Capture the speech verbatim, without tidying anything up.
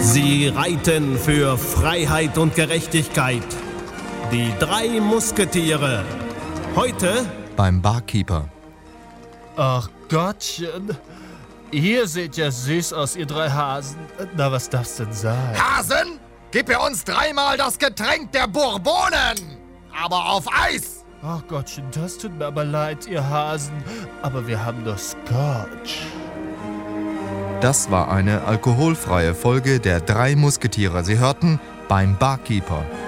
Sie reiten für Freiheit und Gerechtigkeit. Die drei Musketiere. Heute beim Barkeeper. Ach Gottchen, ihr seht ja süß aus, ihr drei Hasen. Na, was darf's denn sein? Hasen, gib mir uns dreimal das Getränk der Bourbonen, aber auf Eis. Ach Gottchen, das tut mir aber leid, ihr Hasen, aber wir haben doch Scotch. Das war eine alkoholfreie Folge der drei Musketiere. Sie hörten beim Barkeeper.